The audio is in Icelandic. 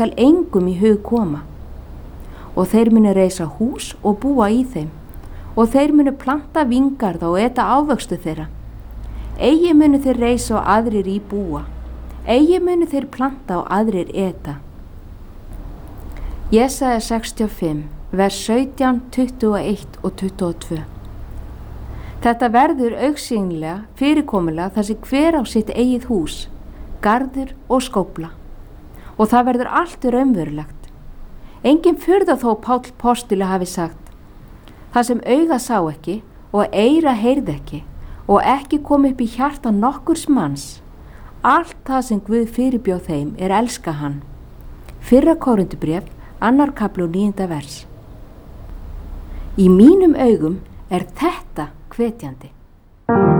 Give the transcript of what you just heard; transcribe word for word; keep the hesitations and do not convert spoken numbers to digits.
skal engum í hug koma. Og þeir munu reisa hús og búa í þeim, og þeir munu planta vingarða og eta ávöxtu þeirra. Eigi munu þeir reisa og aðrir í búa, eigi munu þeir planta og aðrir eta. Jesaja sextíu og fimm, vers sautján, tuttugu og eitt og tuttugu og tvö. Þetta verður augsýnilega fyrirkomulega þar sem hver á sitt eigið hús, garður og skófla, og það verður allt raunverulegt. Engin furða þó Páll postuli hafi sagt: það sem auga sá ekki og eyra heyrði ekki og ekki kom upp í hjarta nokkurs manns, allt það sem Guð fyrirbjóð þeim er elska hann. Fyrra Kórintubréf, annar kafli og níunda vers. Í mínum augum er þetta hvetjandi.